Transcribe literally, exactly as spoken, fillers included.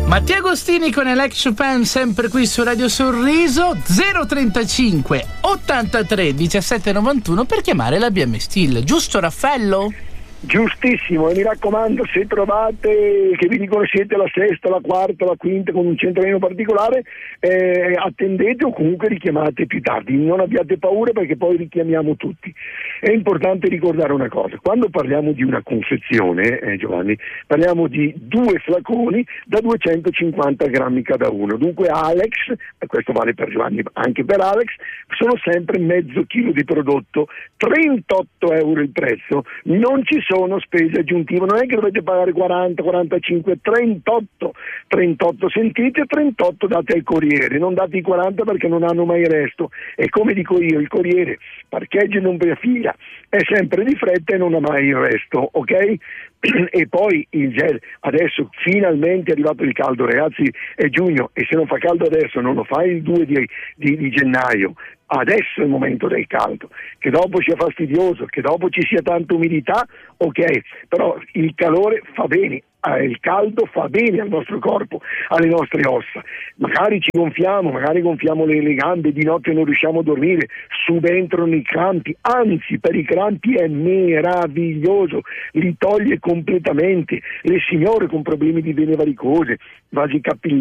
Mattia Agostini con Alex Chopin, sempre qui su Radio Sorriso. Zero trentacinque ottantatré diciassette novantuno per chiamare la B M Steel, giusto Raffaello? Giustissimo, e mi raccomando, se trovate che vi dicono siete la sesta, la quarta, la quinta con un centralino particolare, eh, attendete o comunque richiamate più tardi, non abbiate paura perché poi richiamiamo tutti. È importante ricordare una cosa: quando parliamo di una confezione, eh, Giovanni, parliamo di due flaconi da duecentocinquanta grammi cada uno. Dunque Alex, e questo vale per Giovanni anche per Alex, sono sempre mezzo chilo di prodotto, trentotto euro il prezzo, non ci sono spese aggiuntive, non è che dovete pagare quaranta, quarantacinque, trentotto, trentotto sentite, trentotto date al corriere, non date i quaranta perché non hanno mai resto. E come dico io, il corriere parcheggia in doppia fila, è sempre di fretta e non ha mai il resto, ok? E poi il gel, adesso finalmente è arrivato il caldo, ragazzi, è giugno e se non fa caldo adesso non lo fa il due di, di, di gennaio. Adesso è il momento del caldo, che dopo sia fastidioso, che dopo ci sia tanta umidità, ok, però il calore fa bene, eh, il caldo fa bene al nostro corpo, alle nostre ossa. Magari ci gonfiamo, magari gonfiamo le, le gambe, di notte non riusciamo a dormire, subentrano i crampi, anzi per i crampi è meraviglioso, li toglie completamente. Le signore con problemi di vene varicose, vasi capillari,